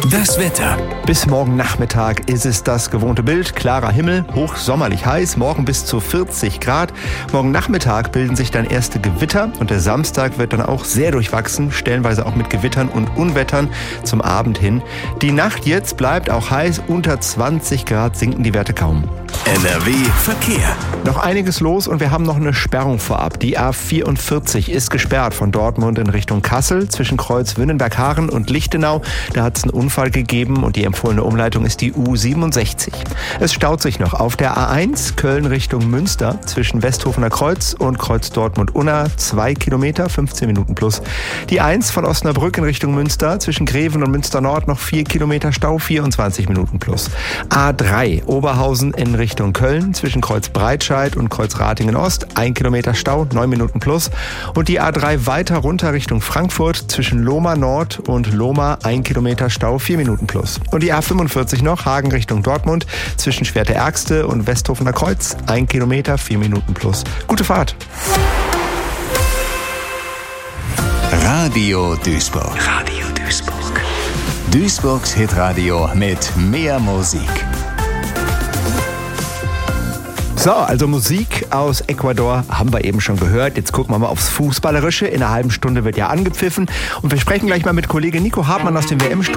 Das Wetter. Bis morgen Nachmittag ist es das gewohnte Bild. Klarer Himmel, hochsommerlich heiß, morgen bis zu 40 Grad. Morgen Nachmittag bilden sich dann erste Gewitter und der Samstag wird dann auch sehr durchwachsen, stellenweise auch mit Gewittern und Unwettern zum Abend hin. Die Nacht jetzt bleibt auch heiß, unter 20 Grad sinken die Werte kaum. NRW Verkehr. Noch einiges los und wir haben noch eine Sperrung vorab. Die A44 ist gesperrt von Dortmund in Richtung Kassel zwischen Kreuz Wünnenberg-Haaren und Lichtenau. Da hat es einen Unfall gegeben und die empfohlene Umleitung ist die U67. Es staut sich noch auf der A1 Köln Richtung Münster zwischen Westhofener Kreuz und Kreuz Dortmund-Unna 2 Kilometer, 15 Minuten plus. Die 1 von Osnabrück in Richtung Münster zwischen Greven und Münster Nord noch 4 Kilometer Stau, 24 Minuten plus. A3 Oberhausen in Richtung Köln zwischen Kreuz Breitscheid und Kreuz Ratingen Ost 1 Kilometer Stau, 9 Minuten plus. Und die A3 weiter runter Richtung Frankfurt zwischen Lohmar Nord und Lohmar 1 Kilometer Stau, 4 Minuten plus. Und die A45 noch, Hagen Richtung Dortmund zwischen Schwerte-Ergste und Westhofener Kreuz 1 Kilometer, 4 Minuten plus. Gute Fahrt! Radio Duisburg. Radio Duisburg. Duisburgs Hitradio mit mehr Musik. So, also Musik aus Ecuador haben wir eben schon gehört. Jetzt gucken wir mal aufs Fußballerische. In einer halben Stunde wird ja angepfiffen. Und wir sprechen gleich mal mit Kollege Nico Hartmann aus dem WM-Studio.